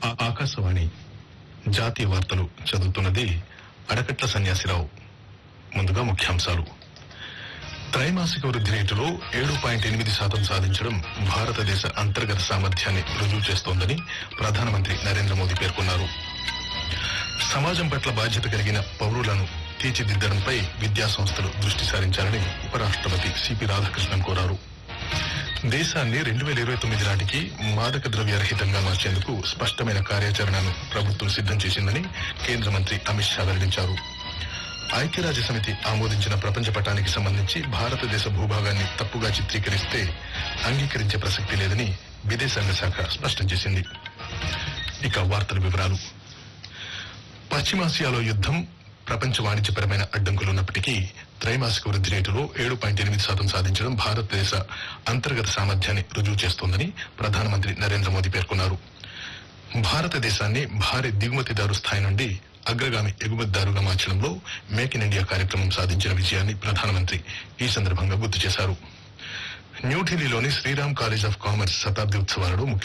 ఆకాశవాణి జాతీయ వార్తలు చదువుతున్నది అడకట్ల సన్యాసిరావు. ముందుగా ముఖ్యాంశాలు. త్రైమాసిక వృద్ధి రేటులో 7.8% సాధించడం భారతదేశ అంతర్గత సామర్థ్యాన్ని రుజువు చేస్తోందని ప్రధానమంత్రి నరేంద్ర మోదీ పేర్కొన్నారు. సమాజం పట్ల బాధ్యత కలిగిన పౌరులను తీర్చిదిద్దడంపై విద్యా సంస్థలు దృష్టి సారించాలని ఉపరాష్ట్రపతి సిపి రాధాకృష్ణన్ కోరారు. దేశాన్ని 2029 నాటికి మాదక ద్రవ్య రహితంగా మార్చేందుకు స్పష్టమైన కార్యాచరణను ప్రభుత్వం సిద్దం చేసిందని కేంద్ర మంత్రి అమిత్ షా వెల్లడించారు. ఐక్యరాజ్య సమితి ఆమోదించిన ప్రపంచ పటానికి సంబంధించి భారతదేశ భూభాగాన్ని తప్పుగా చిత్రీకరిస్తే అంగీకరించే ప్రసక్తి లేదని విదేశాంగ శాఖ స్పష్టం చేసింది. ఇక వార్తల వివరాలు. పశ్చిమాసియాలో యుద్దం, ప్రపంచ వాణిజ్యపరమైన అడ్డంకులున్నప్పటికీ త్రైమాసిక వృద్ధి రేటులో 7.8% సాధించడం భారతదేశ అంతర్గత సామర్థ్యాన్ని రుజువు చేస్తోందని ప్రధానమంత్రి నరేంద్ర మోదీ పేర్కొన్నారు. భారతదేశాన్ని భారీ దిగుమతిదారు స్థాయి నుండి అగ్రగామి ఎగుమతిదారుగా మార్చడంలో మేక్ ఇన్ ఇండియా కార్యక్రమం సాధించిన విజయాన్ని ప్రధానమంత్రి ఈ సందర్భంగా గుర్తు చేశారు. న్యూఢిల్లీలోని శ్రీరామ్ కాలేజ్ ఆఫ్ కామర్స్ శతాబ్ది ఉత్సవాలలో